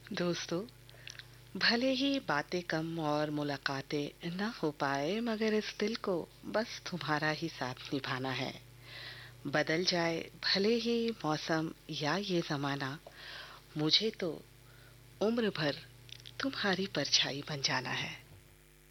दोस्तों, भले ही बातें कम और मुलाकातें ना हो पाए, मगर इस दिल को बस तुम्हारा ही साथ निभाना है। बदल जाए भले ही मौसम या ये जमाना, मुझे तो उम्र भर तुम्हारी परछाई बन जाना है।